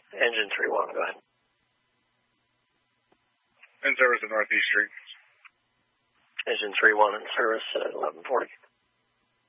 Engine 3-1, go ahead. In service at Northeast Street. Engine 3-1 in service at 1140.